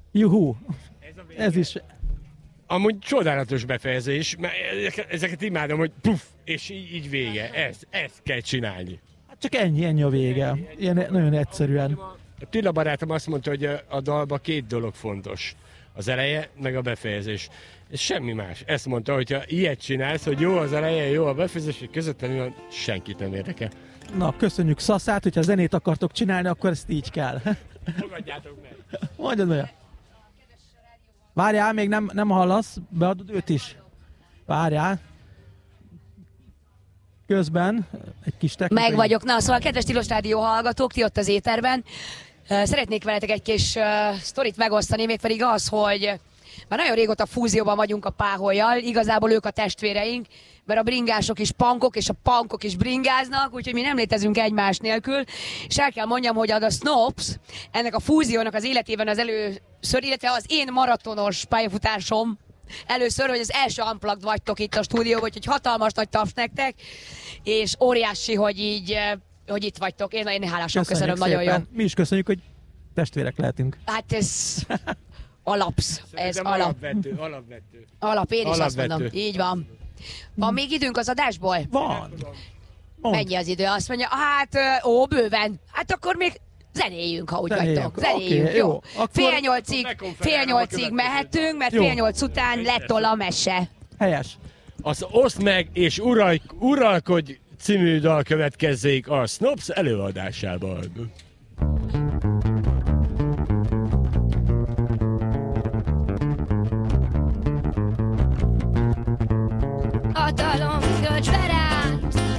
Juhú. Ez is. Amúgy csodálatos befejezés, mert ezeket imádom, hogy puff, és így vége. Ezt kell csinálni. Hát csak ennyi a vége. Ilyen nagyon egyszerűen. A Tilla barátom azt mondta, hogy a dalban két dolog fontos. Az eleje, meg a befejezés. És semmi más. Ezt mondta, hogyha ilyet csinálsz, hogy jó az eleje, jó a befejezés, hogy közöttem van, senkit nem érdekel. Na, köszönjük Szaszát, hogyha zenét akartok csinálni, akkor ezt így kell. Fogadjátok meg! Mondjad meg! Várjál, még nem hallasz, beadod őt is. Várjál. Közben egy kis technikai... Meg vagyok. Na, szóval kedves Tilos Rádió hallgatók, ti ott az éterben. Szeretnék veletek egy kis sztorit megosztani, mégpedig az, hogy már nagyon régóta fúzióban vagyunk a Páhollyal, igazából ők a testvéreink, mert a bringások is punkok, és a punkok is bringáznak, úgyhogy mi nem létezünk egymás nélkül. És el kell mondjam, hogy a Snopes, ennek a fúziónak az életében az először, illetve az én maratonos pályafutásom először, hogy az első unplugged vagytok itt a stúdióban, úgyhogy hatalmas nagy taps nektek, és óriási, hogy így, hogy itt vagytok. Én hálásan köszönöm, nagyon jó. Mi is köszönjük, hogy testvérek lehetünk. Hát ez alapsz, ez Alapvető. alap, én is azt Alapvető. mondom. Így van. Van még időnk az adásból? Van. Mennyi az idő? Azt mondja, hát bőven. Hát akkor még zenéljünk, ha úgy vagytok. Zenéljünk, Oké, jó. jó. Akkor- Fél nyolcig mehetünk, mert Jó. 8 után lettol a mese. Helyes. Az Oszd meg és uralkodj című dal következzék a Snopes előadásában.